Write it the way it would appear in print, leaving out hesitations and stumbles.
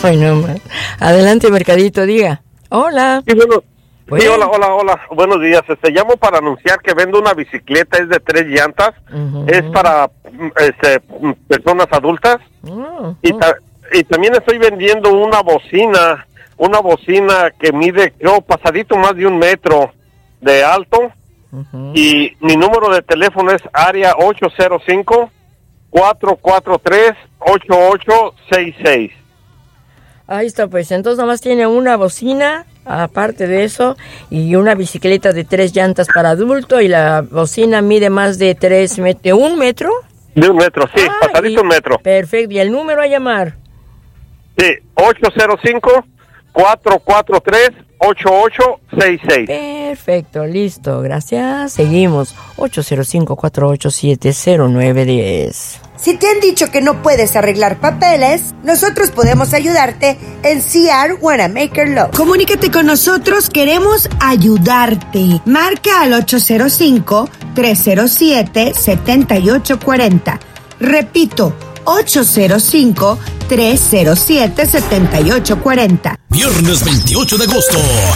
Ay, no más. Adelante, Mercadito, diga. Hola. Sí, bueno, Bueno. sí, hola. Buenos días. Llamo para anunciar que vendo una bicicleta, es de 3 llantas. Ujú. Es para personas adultas. Y también estoy vendiendo una bocina que mide, creo, pasadito más de 1 metro de alto. Y mi número de teléfono es área 805-443-8866. Ahí está, pues. Entonces, nada más tiene una bocina, aparte de eso, y una bicicleta de 3 llantas para adulto, y la bocina mide más de 1 metro. De 1 metro, sí, pasadito 1 metro. Perfecto. ¿Y el número a llamar? Sí, 805-443-8866. Perfecto, listo, gracias. Seguimos. 805-487-0910. Si te han dicho que no puedes arreglar papeles, nosotros podemos ayudarte en CR Wanamaker Law. Comunícate con nosotros, queremos ayudarte. Marca al 805-307-7840. Repito, 805-307-7840. Viernes 28 de agosto.